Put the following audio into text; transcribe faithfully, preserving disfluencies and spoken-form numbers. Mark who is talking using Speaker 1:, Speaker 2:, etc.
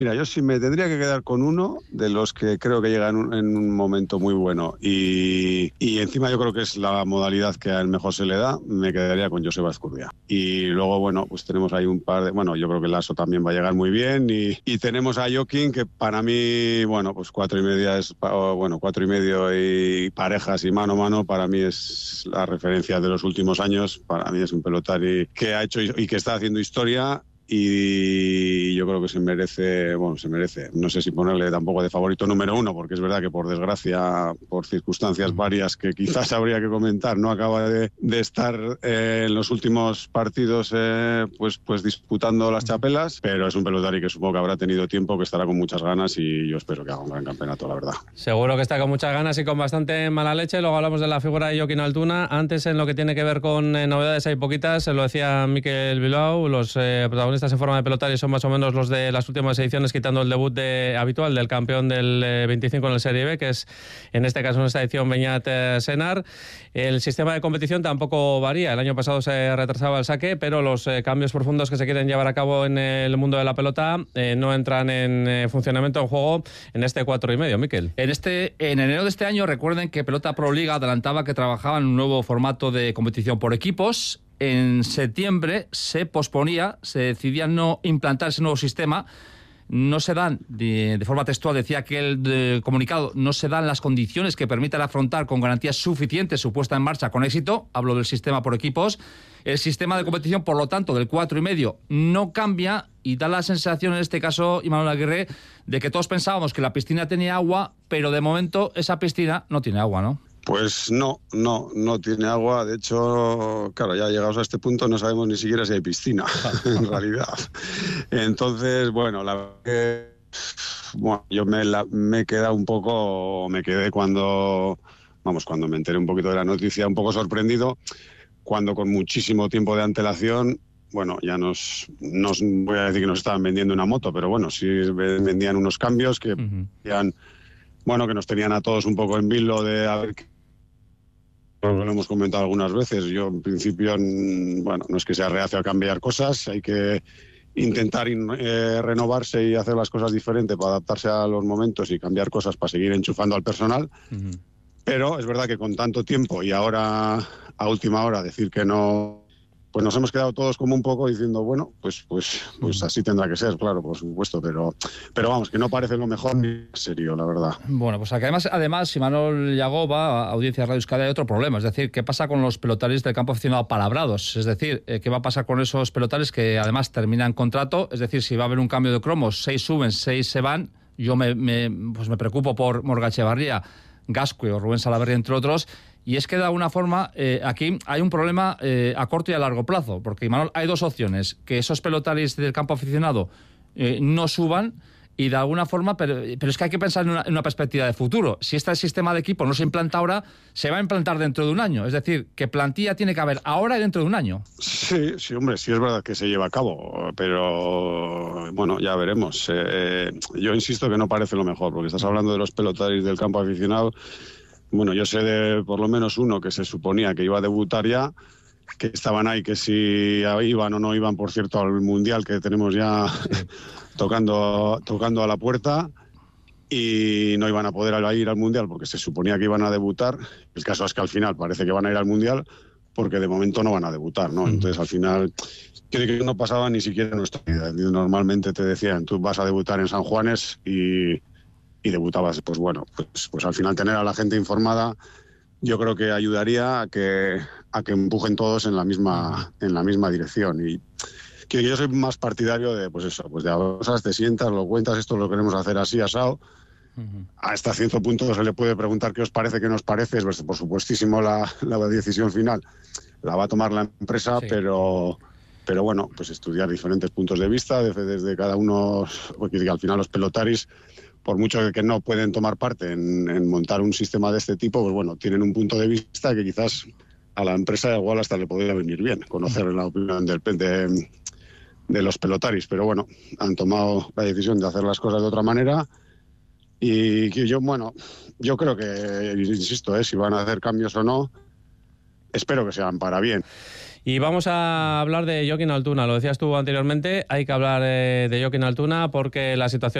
Speaker 1: Mira, yo sí me tendría que quedar con uno de los que creo que llega en un, en un momento muy bueno y, y encima yo creo que es la modalidad que a él mejor se le da, me quedaría con Joseba Ezcurdia. Y luego, bueno, pues tenemos ahí un par de... Bueno, yo creo que Lasso también va a llegar muy bien y, y tenemos a Joaquín, que para mí, bueno, pues cuatro y media es... Bueno, cuatro y medio y parejas y mano a mano, para mí es la referencia de los últimos años. Para mí es un pelotari que ha hecho y que está haciendo historia. Y yo creo que se merece, bueno, se merece, no sé si ponerle tampoco de favorito número uno, porque es verdad que por desgracia, por circunstancias varias que quizás habría que comentar, no acaba de, de estar eh, en los últimos partidos eh, pues, pues disputando las chapelas, pero es un pelotari que supongo que habrá tenido tiempo, que estará con muchas ganas y yo espero que haga un gran campeonato, la verdad.
Speaker 2: Seguro que está con muchas ganas y con bastante mala leche. Luego hablamos de la figura de Joaquín Altuna. Antes, en lo que tiene que ver con eh, novedades, hay poquitas, lo decía Mikel Bilbao, los eh, protagonistas en forma de pelotari son más o menos los de las últimas ediciones, quitando el debut de, habitual del campeón del eh, veinticinco en el Serie B, que es en este caso en esta edición Beñat eh, Senar. El sistema de competición tampoco varía. El año pasado se retrasaba el saque, pero los eh, cambios profundos que se quieren llevar a cabo en el mundo de la pelota eh, no entran en eh, funcionamiento en juego en este cuatro y medio, Miquel.
Speaker 3: En, este, en enero de este año, recuerden que Pelota Pro Liga adelantaba que trabajaba en un nuevo formato de competición por equipos. En septiembre se posponía, se decidía no implantar ese nuevo sistema. No se dan, de, de forma textual, decía que el de, comunicado, no se dan las condiciones que permitan afrontar con garantías suficientes su puesta en marcha con éxito. Hablo del sistema por equipos. El sistema de competición, por lo tanto, del cuatro y medio no cambia y da la sensación, en este caso, Imanol Aguirre, de que todos pensábamos que la piscina tenía agua, pero de momento esa piscina no tiene agua, ¿no?
Speaker 1: Pues no, no, no tiene agua. De hecho, claro, ya llegados a este punto no sabemos ni siquiera si hay piscina, en realidad. Entonces, bueno, la verdad que bueno, yo me, la, me he quedado un poco, me quedé cuando, vamos, cuando me enteré un poquito de la noticia, un poco sorprendido, cuando con muchísimo tiempo de antelación, bueno, ya nos, nos voy a decir que nos estaban vendiendo una moto, pero bueno, sí vendían unos cambios que uh-huh. eran, bueno, que nos tenían a todos un poco en vilo de a ver qué. Lo hemos comentado algunas veces. Yo, en principio, bueno, no es que sea reacio a cambiar cosas, hay que intentar eh, renovarse y hacer las cosas diferentes para adaptarse a los momentos y cambiar cosas para seguir enchufando al personal. Uh-huh. Pero es verdad que con tanto tiempo y ahora, a última hora, decir que no... Pues nos hemos quedado todos como un poco diciendo, bueno, pues pues pues así tendrá que ser, claro, por supuesto, pero pero vamos, que no parece lo mejor ni serio, la verdad.
Speaker 3: Bueno, pues aquí además, además Imanol Yagoba, Audiencia Radio Euskadi, hay otro problema, es decir, ¿qué pasa con los pelotaris del campo aficionado palabrados? Es decir, ¿qué va a pasar con esos pelotaris que además terminan contrato? Es decir, si va a haber un cambio de cromos, seis suben, seis se van, yo me, me, pues me preocupo por Morga Echevarría, Gascue o Rubén Salaverry, entre otros. Y es que de alguna forma eh, aquí hay un problema eh, a corto y a largo plazo, porque Imanol, hay dos opciones, que esos pelotaris del campo aficionado eh, no suban y de alguna forma, pero, pero es que hay que pensar en una, en una perspectiva de futuro. Si este sistema de equipo no se implanta ahora, se va a implantar dentro de un año. Es decir, que plantilla tiene que haber ahora y dentro de un año.
Speaker 1: Sí, sí, hombre, sí es verdad que se lleva a cabo, pero bueno, ya veremos. Eh, yo insisto que no parece lo mejor, porque estás hablando de los pelotaris del campo aficionado. Bueno, yo sé de por lo menos uno que se suponía que iba a debutar ya, que estaban ahí, que si iban o no iban, por cierto, al Mundial que tenemos ya sí. tocando, tocando a la puerta, y no iban a poder ir al Mundial porque se suponía que iban a debutar. El caso es que al final parece que van a ir al Mundial porque de momento no van a debutar, ¿no? Entonces al final creo que no pasaba ni siquiera en nuestra vida. Normalmente te decían, tú vas a debutar en San Juanes y... y debutabas, pues bueno, pues, pues al final tener a la gente informada yo creo que ayudaría a que a que empujen todos en la misma en la misma dirección. Y que yo soy más partidario de, pues eso, pues de a cosas te sientas, lo cuentas, esto lo queremos hacer así, asado. Uh-huh. Hasta cierto punto se le puede preguntar qué os parece, qué nos parece, pues, por supuestísimo la, la decisión final la va a tomar la empresa, sí. pero... Pero bueno, pues estudiar diferentes puntos de vista desde, desde cada uno, porque al final los pelotaris, por mucho que no pueden tomar parte en, en montar un sistema de este tipo, pues bueno, tienen un punto de vista que quizás a la empresa igual hasta le podría venir bien, conocer la opinión del, de, de los pelotaris. Pero bueno, han tomado la decisión de hacer las cosas de otra manera y que yo, bueno, yo creo que, insisto, eh, si van a hacer cambios o no, espero que sean para bien.
Speaker 2: Y vamos a hablar de Jokin Altuna. Lo decías tú anteriormente, hay que hablar eh, de Jokin Altuna porque la situación